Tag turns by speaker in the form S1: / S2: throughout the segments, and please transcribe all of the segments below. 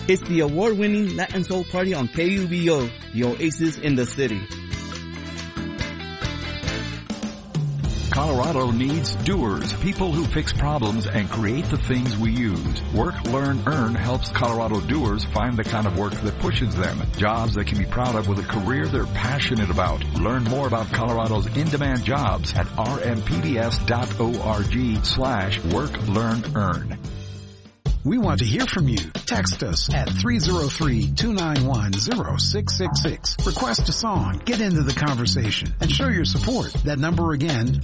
S1: It's the award-winning Latin Soul Party on KUVO, the oasis in the city.
S2: Colorado needs doers, people who fix problems and create the things we use. Work, Learn, Earn helps Colorado doers find the kind of work that pushes them. Jobs they can be proud of with a career they're passionate about. Learn more about Colorado's in-demand jobs at rmpbs.org/work, learn, earn.
S3: We want to hear from you. Text us at 303-291-0666. Request a song, get into the conversation, and show your support. That number again,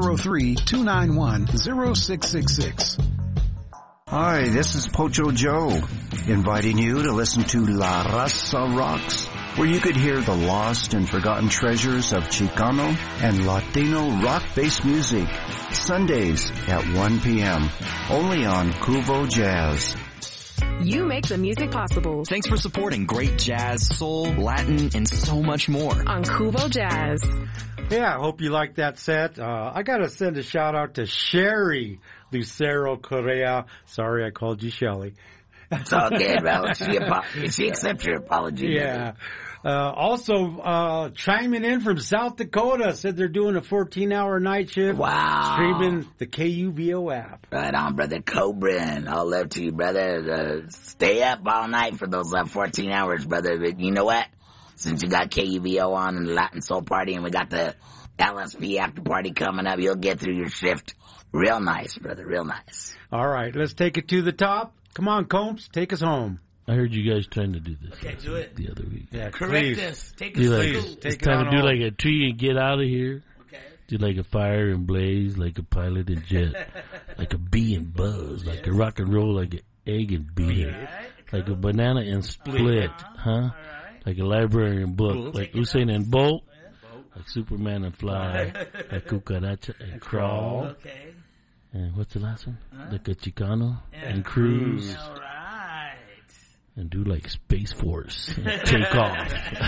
S3: 303-291-0666.
S4: Hi, this is Pocho Joe, inviting you to listen to La Raza Rocks, where you could hear the lost and forgotten treasures of Chicano and Latino rock-based music, Sundays at 1 p.m., only on Cuvo Jazz.
S5: You make the music possible.
S6: Thanks for supporting great jazz, soul, Latin, and so much more
S5: on Cuvo Jazz.
S7: Yeah, I hope you like that set. I got to send a shout out to Sherry Lucero Correa. Sorry I called you Shelly.
S8: It's all good, bro. She accepts your apology.
S7: Yeah. Also, chiming in from South Dakota, said they're doing a 14-hour night shift.
S8: Wow.
S7: Streaming the KUVO app.
S8: Right on, brother. Cobrin. All love to you, brother. Stay up all night for those 14 hours, brother. But you know what? Since you got KUVO on and the Latin Soul Party and we got the LSP after party coming up, you'll get through your shift real nice, brother. Real nice.
S7: All right. Let's take it to the top. Come on, Combs. Take us home.
S9: I heard you guys trying to do this.
S8: Okay, do it.
S9: The other week.
S7: Yeah,
S8: correct us. Take us
S9: through. It's time to do like a tree and get out of here.
S8: Okay.
S9: Do like a fire and blaze, like a pilot and jet, like a bee and buzz, like a rock and roll, like an egg and beat, like a banana and split, huh? Like a library and book, like Usain and Bolt, like Superman and fly, like Cucaracha and crawl.
S8: Okay.
S9: And what's the last one? Like a Chicano and cruise.
S8: All right.
S9: And do like Space Force and take off.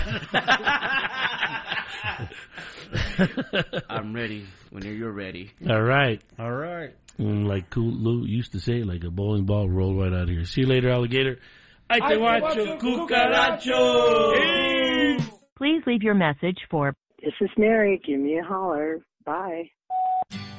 S1: I'm ready when you're ready.
S9: All right.
S7: All right.
S9: And like Cool Lou used to say, like a bowling ball, roll right out of here. See you later, alligator. Ay te guacho, cucaracho.
S10: Please leave your message for...
S11: This is Mary. Give me a holler. Bye.